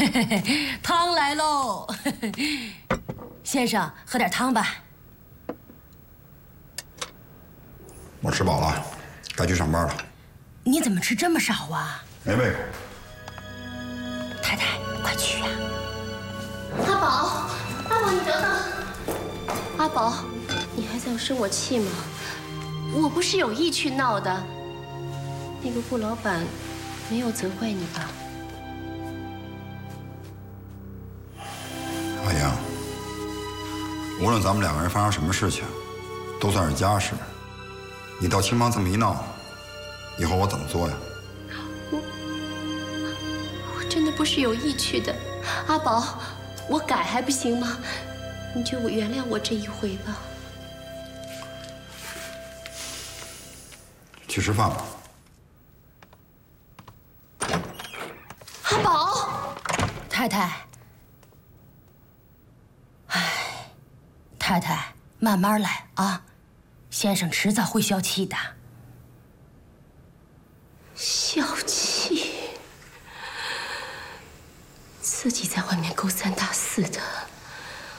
汤来喽，先生，喝点汤吧。 我吃饱了，该去上班了。 你怎么吃这么少啊？ 没胃口。 太太，快去呀！ 阿宝，阿宝，你等等。阿宝，你还在生我气吗？我不是有意去闹的。那个顾老板没有责怪你吧？ 阿阳，无论咱们两个人发生什么事情，都算是家事。你到青帮这么一闹，以后我怎么做呀？ 我真的不是有意去的，阿宝，我改还不行吗？你就原谅我这一回吧。 去吃饭吧。 阿宝， 太太，哎，太太，慢慢来啊，先生迟早会消气的。 消气，自己在外面勾三搭四的。